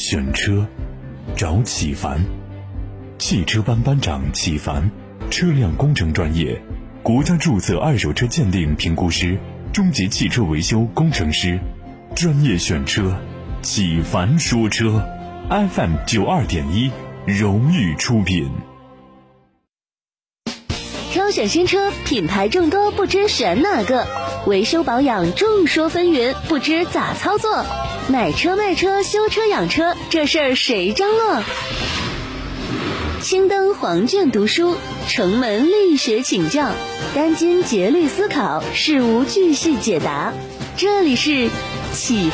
选车找启凡，汽车班班长启凡，车辆工程专业，国家注册二手车鉴定评估师，中级汽车维修工程师，专业选车，启凡说车 FM 92.1荣誉出品。 挑选新车，品牌众多，不知选哪个？维修保养众说纷纭，不知咋操作？买车卖车修车养车，这事儿谁张罗？青灯黄卷读书，城门力学请教，殚精竭虑思考，事无巨细解答。这里是启